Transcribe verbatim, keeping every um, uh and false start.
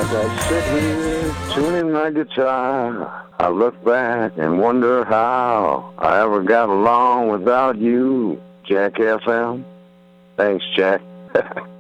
I sit here tuning my guitar, I look back and wonder how I ever got along without you, Jack F M. Thanks, Jack.